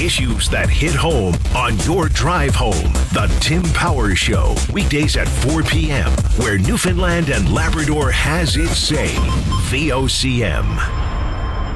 Issues that hit home on your drive home. The Tim Powers Show, weekdays at 4 p.m., where Newfoundland and Labrador has its say. VOCM.